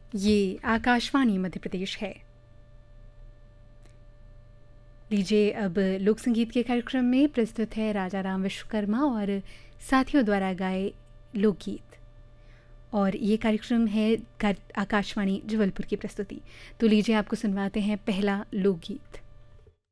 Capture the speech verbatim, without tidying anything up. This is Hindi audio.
ये आकाशवाणी मध्य प्रदेश है। लीजिए अब लोक संगीत के कार्यक्रम में प्रस्तुत है राजा राम विश्वकर्मा और साथियों द्वारा गाए लोकगीत। और ये कार्यक्रम है आकाशवाणी जबलपुर की प्रस्तुति। तो लीजिए आपको सुनवाते हैं पहला लोकगीत।